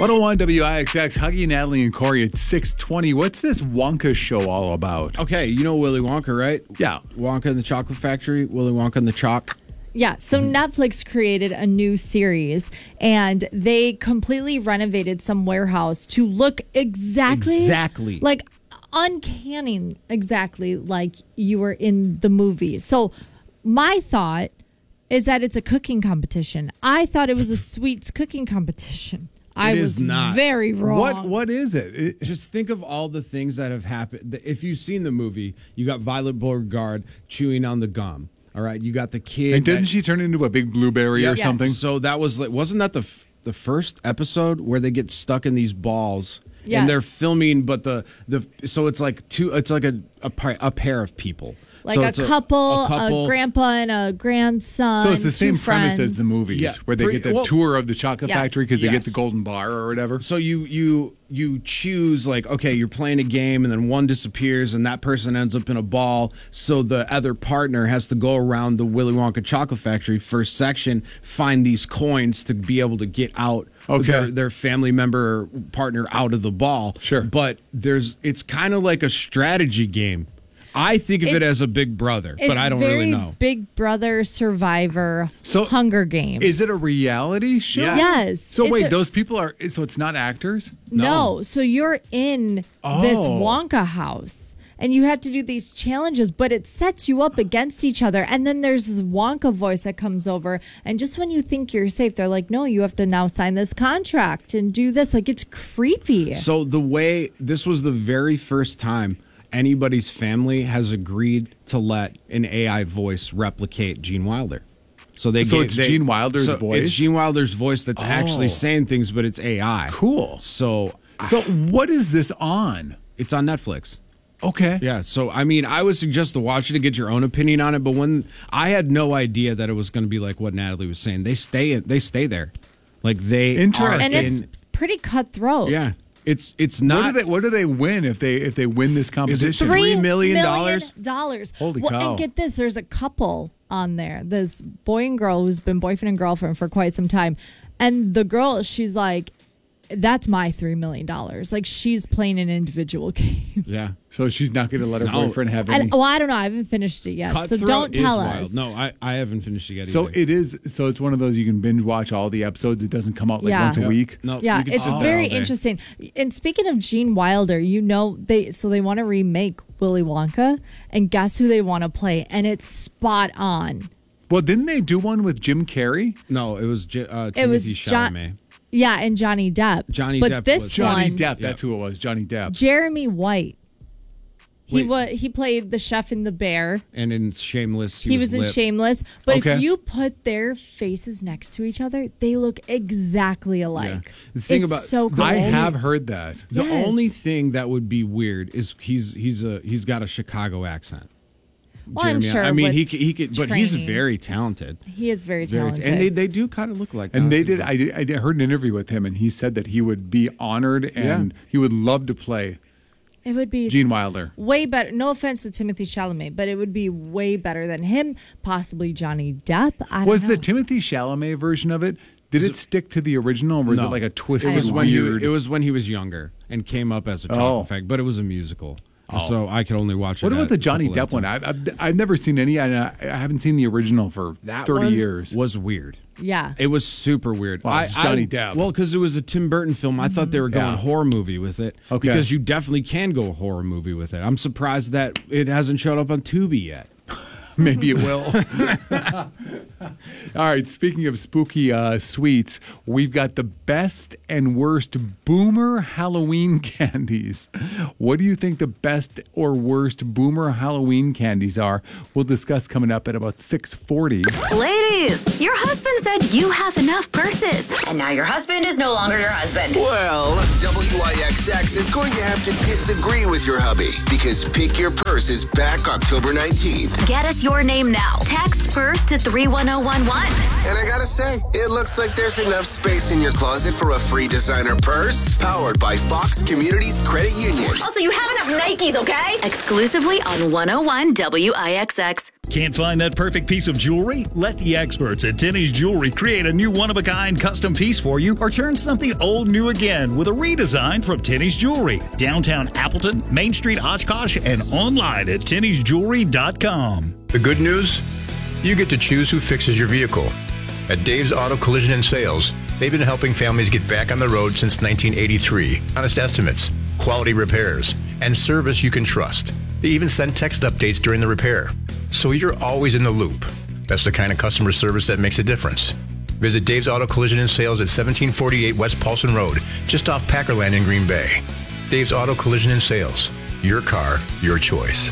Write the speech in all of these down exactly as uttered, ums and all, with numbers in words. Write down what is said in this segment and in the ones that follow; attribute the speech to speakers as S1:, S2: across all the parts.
S1: one oh one W I X X, Huggy, Natalie, and Corey at six twenty. What's this Wonka show all about?
S2: Okay, you know Willy Wonka, right?
S1: Yeah.
S2: Wonka and the Chocolate Factory, Willy Wonka and the Chalk.
S3: Yeah, so Netflix created a new series, and they completely renovated some warehouse to look exactly,
S2: Exactly.
S3: like uncanny, exactly like you were in the movie. So my thought is that it's a cooking competition. I thought it was a sweets cooking competition. I
S2: It
S3: was
S2: is not.
S3: very wrong.
S1: What What is it? it?
S2: Just think of all the things that have happened. If you've seen the movie, you got Violet Beauregard chewing on the gum. All right, you got the kid.
S1: And didn't
S2: that-
S1: she turn into a big blueberry or
S2: Yes.
S1: something?
S2: So that was like, wasn't that the f- the first episode where they get stuck in these balls
S3: Yes.
S2: and they're filming, but the the so it's like two, it's like a a, par- a pair of people,
S3: Like
S2: So
S3: a
S2: it's
S3: couple, a,
S2: couple.
S3: grandpa and a grandson.
S1: So it's the
S3: two
S1: same premise as
S3: friends.
S1: the movies,
S2: Yeah,
S1: where they
S2: pretty-
S1: get the
S2: well-
S1: tour of the chocolate
S3: Yes.
S1: factory because they
S2: Yes.
S1: get the golden bar or whatever.
S2: So you you you choose like, okay, you're playing a game and then one disappears and that person ends up in a ball. So the other partner has to go around the Willy Wonka Chocolate Factory first section, find these coins to be able to get out
S1: Okay.
S2: their, their family member or partner out of the ball.
S1: Sure.
S2: But there's it's kind of like a strategy game. I think of it,
S3: It-
S2: as a Big Brother, but
S3: It's
S2: I don't
S3: very
S2: really know.
S3: Big Brother Survivor
S1: So,
S3: Hunger Games.
S1: Is it a reality show?
S2: Yes.
S3: Yes.
S1: So
S3: It's
S1: wait,
S3: a-
S1: those people are, so it's not actors?
S3: No. So you're in this
S1: Oh.
S3: Wonka house and you have to do these challenges, but it sets you up against each other. And then there's this Wonka voice that comes over. And just when you think you're safe, they're like, no, you have to now sign this contract and do this. Like, it's creepy.
S2: So the way this was the very first time anybody's family has agreed to let an A I voice replicate Gene Wilder. So they
S1: So
S2: gave-
S1: it's
S2: they-
S1: Gene Wilder's
S2: so
S1: voice?
S2: It's Gene Wilder's voice that's actually
S1: Oh.
S2: saying things, but it's A I.
S1: Cool.
S2: So
S1: So what is this on?
S2: it's on Netflix.
S1: Okay.
S2: Yeah. So I mean, I would suggest to watch it to get your own opinion on it. But when I had no idea that it was going to be like what Natalie was saying, they stay they stay there, like they
S1: Interesting.
S2: are
S3: and it's
S2: in-
S3: pretty cutthroat.
S2: yeah. It's it's
S1: What
S2: not.
S1: do they What do they win if they if they win this competition?
S2: Three million dollars?
S3: dollars.
S1: Holy
S3: well,
S1: cow.
S3: And get this, there's a couple on there. This boy and girl who's been boyfriend and girlfriend for quite some time. And the girl, she's like, that's my three million dollars. Like, she's playing an individual game.
S2: Yeah.
S1: So she's not going to let her
S2: No.
S1: boyfriend have any.
S3: And, well, I don't know. I haven't finished it yet. So
S2: Cutthroat
S3: don't tell
S2: is
S3: us.
S2: wild. No, I, I haven't finished it yet.
S1: So
S2: either.
S1: it is. So it's one of those you can binge watch all the episodes. It doesn't come out like
S3: Yeah.
S1: once a
S3: Yeah.
S1: week.
S2: No,
S3: Yeah,
S2: you can
S3: it's
S2: sit there
S3: very
S2: all day.
S3: interesting. And speaking of Gene Wilder, you know, they so they want to remake Willy Wonka, and guess who they want to play? And it's spot on.
S1: Well, didn't they do one with Jim Carrey?
S2: No, it was J- uh,
S3: It was
S2: Timothy
S3: John-
S2: Chalamet.
S3: Yeah, and Johnny Depp.
S2: Johnny
S3: but
S2: Depp
S3: this
S2: was-
S1: Johnny
S3: one,
S1: Depp. That's who it was. Johnny Depp.
S3: Jeremy White. He
S2: Wait.
S3: was he played the chef in The Bear.
S2: And in Shameless, he,
S3: He, was, in
S2: Lip.
S3: Shameless. But
S1: Okay.
S3: if you put their faces next to each other, they look exactly alike.
S2: The thing
S3: it's
S2: about-
S3: so
S2: the
S3: cool.
S1: I
S2: only-
S1: have heard that.
S2: The
S3: Yes.
S2: only thing that would be weird is he's he's a he's got a Chicago accent.
S3: Well, I'm
S2: Jeremy,
S3: sure
S2: I mean,
S3: with
S2: he could, he could, but he's
S3: training.
S2: very talented.
S3: He is very
S2: Very,
S3: talented.
S2: and they, they do kind of look like.
S1: And
S2: that.
S1: they did. I, did. I did- heard an interview with him, and he said that he would be honored and
S2: Yeah.
S1: he would love to play
S3: it would be
S1: Gene Wilder.
S3: way better. No offense to Timothy Chalamet, but it would be way better than him. Possibly Johnny Depp. I don't
S1: Was
S3: know.
S1: the Timothy Chalamet version of it? Did it stick to the original, or was
S2: No.
S1: it like a twisted,
S2: It was when
S1: weird?
S2: he it was when he was younger and came up as a chocolate
S1: Oh.
S2: fact, but it was a musical. So I could only watch it.
S1: What about
S2: at
S1: the
S2: a
S1: Johnny
S2: couple at a
S1: Depp one?
S2: time.
S1: I've, I've, I've never seen any. and I, I haven't seen the original for
S2: That
S1: thirty
S2: one
S1: years.
S2: was weird.
S3: Yeah.
S2: It was super weird.
S1: Well,
S2: I-
S1: it's Johnny
S2: I-
S1: Depp.
S2: Well, because it was a Tim Burton film, I thought they were going
S1: Yeah.
S2: horror movie with it.
S1: Okay.
S2: Because you definitely can go horror movie with it. I'm surprised that it hasn't showed up on Tubi yet.
S1: Maybe it will. All right. Speaking of spooky uh, sweets, we've got the best and worst boomer Halloween candies. What do you think the best or worst boomer Halloween candies are? We'll discuss coming up at about six forty.
S4: Ladies, your husband said you have enough purses, and now your husband is no longer your husband.
S5: Well, W I X X is going to have to disagree with your hubby because Pick Your Purse is back October nineteenth.
S4: Get us your name now. Text first to three one zero one one.
S5: And I gotta say, it looks like there's enough space in your closet for a free designer purse powered by Fox Communities Credit Union.
S4: Also, you have enough Nikes, okay? Exclusively on one oh one W I X X.
S6: Can't find that perfect piece of jewelry? Let the experts at Tenney's Jewelry create a new one-of-a-kind custom piece for you, or turn something old new again with a redesign from Tenney's Jewelry. Downtown Appleton, Main Street Oshkosh, and online at tenneys jewelry dot com.
S7: The good news? You get to choose who fixes your vehicle. At Dave's Auto Collision and Sales, they've been helping families get back on the road since nineteen eighty-three. Honest estimates, quality repairs, and service you can trust. They even send text updates during the repair, so you're always in the loop. That's the kind of customer service that makes a difference. Visit Dave's Auto Collision and Sales at seventeen forty-eight West Paulson Road, just off Packerland in Green Bay. Dave's Auto Collision and Sales. Your car, your choice.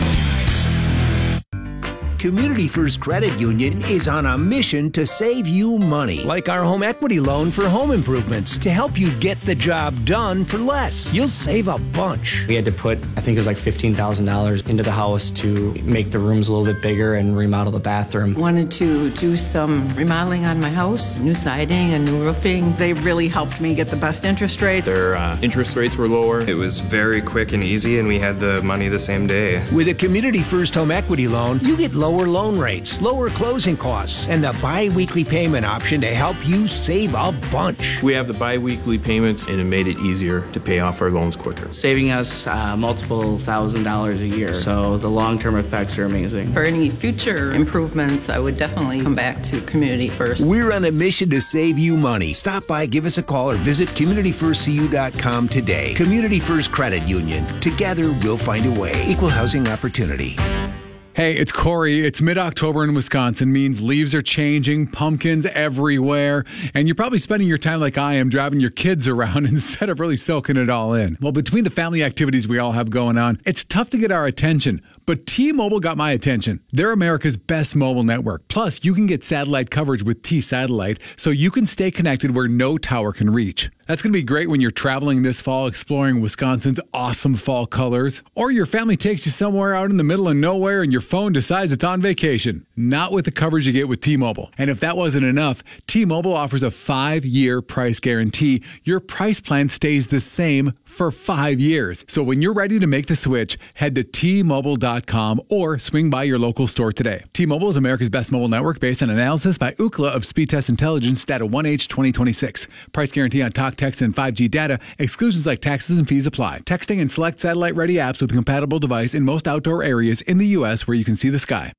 S8: Community First Credit Union is on a mission to save you money, like our home equity loan for home improvements, to help you get the job done for less. You'll save a bunch.
S9: We had to put, I think it was like fifteen thousand dollars into the house to make the rooms a little bit bigger and remodel the bathroom.
S10: Wanted to do some remodeling on my house, new siding and new roofing.
S11: They really helped me get the best interest rate.
S12: Their uh, interest rates were lower. It was very quick and easy, and we had the money the same day.
S8: With a Community First home equity loan, you get lower loan rates, lower closing costs, and the bi-weekly payment option to help you save a bunch.
S13: We have the bi-weekly payments, and it made it easier to pay off our loans quicker.
S14: Saving us uh, multiple thousand dollars a year, so the long-term effects are amazing.
S10: For any future improvements, I would definitely come back to Community First.
S8: We're on a mission to save you money. Stop by, give us a call, or visit community first c u dot com today. Community First Credit Union. Together, we'll find a way. Equal housing opportunity.
S1: Hey, it's Corey. It's mid-October in Wisconsin, means leaves are changing, pumpkins everywhere, and you're probably spending your time like I am, driving your kids around instead of really soaking it all in. Well, between the family activities we all have going on, it's tough to get our attention. But T-Mobile got my attention. They're America's best mobile network. Plus, you can get satellite coverage with T-Satellite, so you can stay connected where no tower can reach. That's going to be great when you're traveling this fall, exploring Wisconsin's awesome fall colors, or your family takes you somewhere out in the middle of nowhere and your phone decides it's on vacation. Not with the coverage you get with T-Mobile. And if that wasn't enough, T-Mobile offers a five-year price guarantee. Your price plan stays the same for five years. So when you're ready to make the switch, head to T Mobile dot com or swing by your local store today. T-Mobile is America's best mobile network based on analysis by Ookla of Speedtest Intelligence data one H twenty twenty-six. Price guarantee on talk, text, and five G data. Exclusions like taxes and fees apply. Texting and select satellite-ready apps with a compatible device in most outdoor areas in the U S where you can see the sky.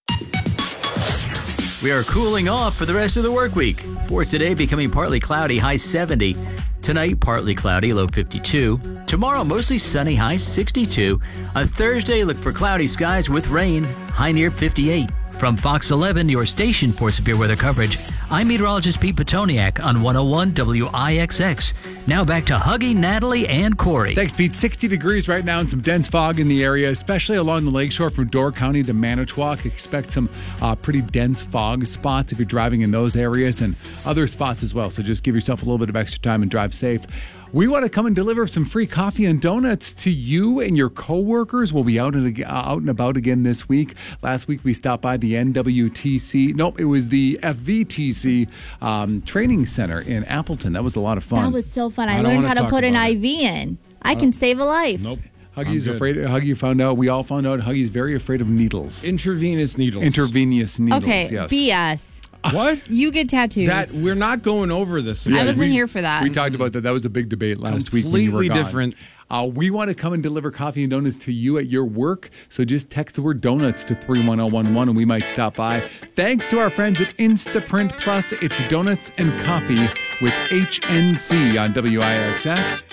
S15: We are cooling off for the rest of the work week. For today, becoming partly cloudy, high seventy. Tonight, partly cloudy, low fifty-two. Tomorrow, mostly sunny, high sixty-two. On Thursday, look for cloudy skies with rain, high near fifty-eight. From Fox eleven, your station for severe weather coverage, I'm meteorologist Pete Petoniak on one oh one W I X X. Now back to Huggy, Natalie, and Corey.
S1: Thanks, Pete. sixty degrees right now and some dense fog in the area, especially along the lakeshore from Door County to Manitowoc. Expect some uh, pretty dense fog spots if you're driving in those areas and other spots as well. So just give yourself a little bit of extra time and drive safe. We want to come and deliver some free coffee and donuts to you and your coworkers. We'll be out and, uh, out and about again this week. Last week we stopped by the N W T C. Nope, it was the F V T C um, training center in Appleton. That was a lot of fun.
S3: That was so fun. I,
S1: I
S3: learned how to put an
S1: it.
S3: I V in. I uh, can save a life.
S2: Nope.
S1: Huggy's afraid. Huggy found out. We all found out. Huggy's very afraid of needles.
S2: Intravenous needles.
S1: Intravenous needles.
S3: Okay.
S1: Yes.
S3: B S.
S2: What?
S3: You get tattoos.
S2: That we're not going over this.
S3: I wasn't
S1: we,
S3: here for that.
S1: We talked about that. That was a big debate last
S2: Completely
S1: week. Completely
S2: different.
S1: Uh, we want to come and deliver coffee and donuts to you at your work. So just text the word donuts to three one zero one one and we might stop by. Thanks to our friends at Instaprint Plus. It's donuts and coffee with H N C on W I X X.